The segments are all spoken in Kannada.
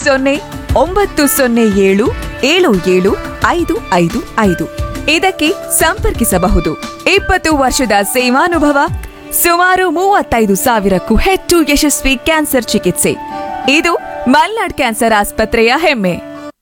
907777555 ಇದಕ್ಕೆ ಸಂಪರ್ಕಿಸಬಹುದು. 20 ವರ್ಷದ ಸೇವಾನುಭವ, ಸುಮಾರು 35,000ಕ್ಕೂ ಹೆಚ್ಚು ಯಶಸ್ವಿ ಕ್ಯಾನ್ಸರ್ ಚಿಕಿತ್ಸೆ. ಇದು ಮಲ್ನಾಡ್ ಕ್ಯಾನ್ಸರ್ ಆಸ್ಪತ್ರೆಯ ಹೆಮ್ಮೆ.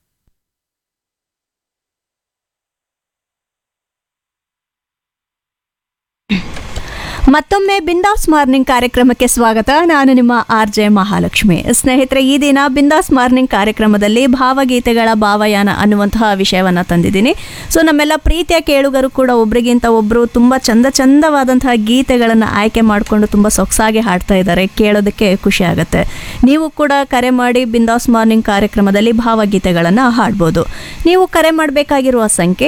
ಮತ್ತೊಮ್ಮೆ ಬಿಂದಾಸ್ ಮಾರ್ನಿಂಗ್ ಕಾರ್ಯಕ್ರಮಕ್ಕೆ ಸ್ವಾಗತ. ನಾನು ನಿಮ್ಮ RJ ಮಹಾಲಕ್ಷ್ಮಿ. ಸ್ನೇಹಿತರೆ, ಈ ದಿನ ಬಿಂದಾಸ್ ಮಾರ್ನಿಂಗ್ ಕಾರ್ಯಕ್ರಮದಲ್ಲಿ ಭಾವಗೀತೆಗಳ ಭಾವಯಾನ ಅನ್ನುವಂತಹ ವಿಷಯವನ್ನು ತಂದಿದ್ದೀನಿ. ಸೊ ನಮ್ಮೆಲ್ಲ ಪ್ರೀತಿಯ ಕೇಳುಗರು ಕೂಡ ಒಬ್ರಿಗಿಂತ ಒಬ್ಬರು ತುಂಬ ಚಂದವಾದಂತಹ ಗೀತೆಗಳನ್ನು ಆಯ್ಕೆ ಮಾಡಿಕೊಂಡು ತುಂಬ ಸೊಗಸಾಗಿ ಹಾಡ್ತಾ ಇದ್ದಾರೆ. ಕೇಳೋದಕ್ಕೆ ಖುಷಿ ಆಗುತ್ತೆ. ನೀವು ಕೂಡ ಕರೆ ಮಾಡಿ ಬಿಂದಾಸ್ ಮಾರ್ನಿಂಗ್ ಕಾರ್ಯಕ್ರಮದಲ್ಲಿ ಭಾವಗೀತೆಗಳನ್ನು ಹಾಡ್ಬೋದು. ನೀವು ಕರೆ ಮಾಡಬೇಕಾಗಿರುವ ಸಂಖ್ಯೆ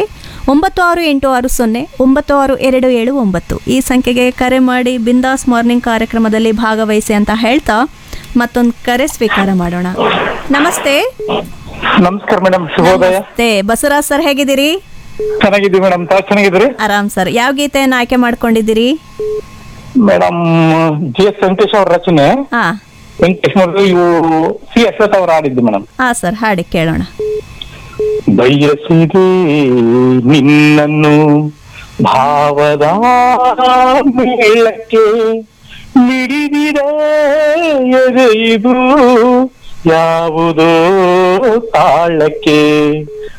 9686096279. ಈ ಸಂಖ್ಯೆಗೆ ಕರೆ ಮಾಡಿ ಬಿಂದಾಸ್ ಮಾರ್ನಿಂಗ್ ಕಾರ್ಯಕ್ರಮದಲ್ಲಿ ಭಾಗವಹಿಸಿ ಅಂತ ಹೇಳ್ತಾ ಮತ್ತೊಂದು ಕರೆ ಸ್ವೀಕಾರ ಮಾಡೋಣ. ನಮಸ್ತೆ. ನಮಸ್ಕಾರ ಮೇಡಮ್, ಶುಭೋದಯ. ಬಸವರಾಜ್ ಸರ್, ಹೇಗಿದ್ದೀರಿ? ಚೆನ್ನಾಗಿದ್ದೀವಿ ಮೇಡಮ್, ತಾವು ಚೆನ್ನಾಗಿದ್ದೀರಿ? ಆರಾಮ್ ಸರ್. ಯಾವ ಗೀತೆಯನ್ನು ಆಯ್ಕೆ ಮಾಡ್ಕೊಂಡಿದ್ದೀರಿ ಮೇಡಮ್? GS ವೆಂಕಟೇಶ್ ಅವ್ರ ರಚನೆ. ಹಾ, ವೆಂಕಟೇಶ್ ಅವರು ಇವು C ಅಶ್ವಥ್ ಅವರು ಆಡಿದ್ದು ಮೇಡಮ್. ಹಾ ಸರ್, ಹಾಡಿ ಕೇಳೋಣ. ಬಯಸಿದೆ ನಿನ್ನನ್ನು ಭಾವದ ಮೇಳಕ್ಕೆ, ಮಿಡಿದಿದ ಎದೆಯಿದು ಯಾವುದೋ ತಾಳಕ್ಕೆ,